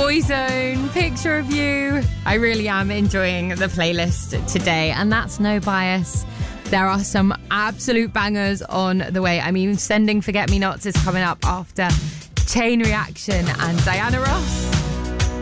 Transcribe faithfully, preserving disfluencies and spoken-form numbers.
Boyzone, Picture of You. I really am enjoying the playlist today, and that's no bias. There are some absolute bangers on the way. I mean, Sending Forget Me Nots is coming up after Chain Reaction and Diana Ross.